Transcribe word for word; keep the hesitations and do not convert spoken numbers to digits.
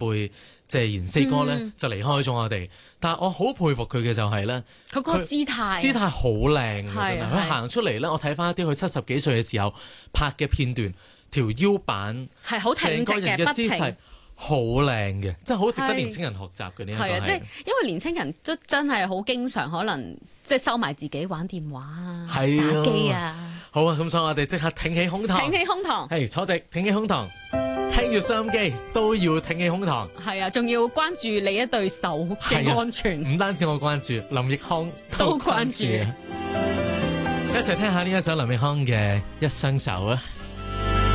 輩即係賢四哥咧、 嗯、 就離開咗我哋。但係我好佩服佢嘅就係咧， 佢嗰個姿態， 姿態好靚嘅真係。佢行出嚟咧，我睇翻一啲佢七十幾歲嘅時候拍嘅片段，條腰板係好挺直嘅， 姿勢好靚嘅，真係好值得年青人學習嘅呢一個係。 係啊，即係因為年青人都真係好經常可能即係收埋自己玩電話啊、打機啊。 好啊，咁所以我哋即刻挺起胸膛， 挺起胸膛， 係坐直，挺起胸膛，聽住收音機都要挺起胸膛。 係啊，仲要關注你一對手嘅安全。 唔單止我關注，林奕匡都關注。 一齊聽下呢一首林奕匡嘅《一雙手》啊！